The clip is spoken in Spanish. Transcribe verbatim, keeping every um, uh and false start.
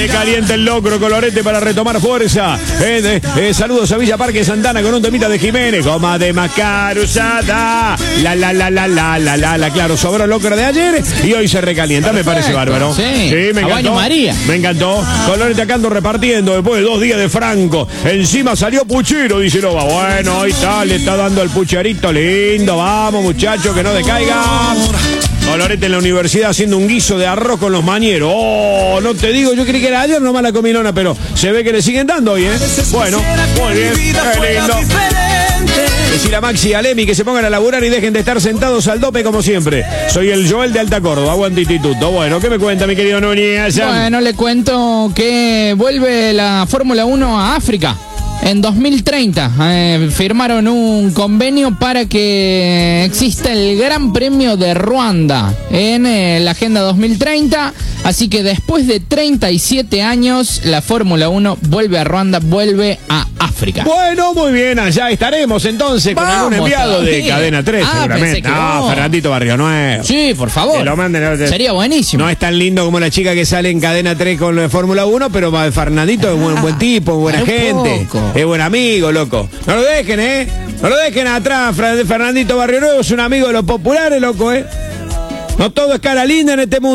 Se calienta el locro, Colorete para retomar fuerza. Eh, eh, eh, saludos a Villa Parque Santana con un temita de Jiménez. Goma de mascar usada. La, la, la, la, la, la, la, la. Claro, sobró el locro de ayer y hoy se recalienta. Me parece bárbaro. Sí, sí me encantó. María. Me encantó. Colorete acá ando repartiendo después de dos días de Franco. Encima salió Puchero, dice Loba. Bueno, ahí está, le está dando el pucherito lindo. Vamos, muchachos, que no decaiga. Colorete en la universidad haciendo un guiso de arroz con los mañeros. Oh, no te digo, yo creí que era ayer nomás la comilona, pero se ve que le siguen dando hoy, ¿eh? Bueno, muy bien, qué lindo. Decir a Maxi y a Lemi que se pongan a laburar y dejen de estar sentados al dope como siempre. Soy el Joel de Alta Córdoba, aguante instituto. Bueno, ¿qué me cuenta mi querido Núñez? Bueno, le cuento que vuelve la Fórmula uno a África. En dos mil treinta eh, firmaron un convenio para que exista el Gran Premio de Ruanda en eh, la Agenda dos mil treinta. Así que después de treinta y siete años, la Fórmula uno vuelve a Ruanda, vuelve a África. Bueno, muy bien, allá estaremos entonces con Vamos, algún enviado todavía. de Cadena tres, Ah, seguramente. no, no, Fernandito Barrio Nuevo. Sí, por favor. Que lo manden. Sería buenísimo. No es tan lindo como la chica que sale en Cadena tres con la Fórmula uno, pero Fernandito es buen, buen tipo, buena gente. Poco. Es buen amigo, loco. No lo dejen, ¿eh? No lo dejen atrás. Fernandito Barrio Nuevo es un amigo de los populares, loco, ¿eh? No todo es cara linda en este mundo.